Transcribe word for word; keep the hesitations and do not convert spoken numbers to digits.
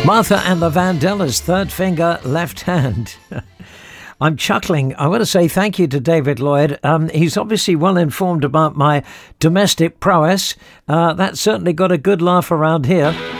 Martha and the Vandellas, Third Finger, Left Hand. I'm chuckling. I want to say thank you to David Lloyd. Um, he's obviously well informed about my domestic prowess. Uh, that certainly got a good laugh around here.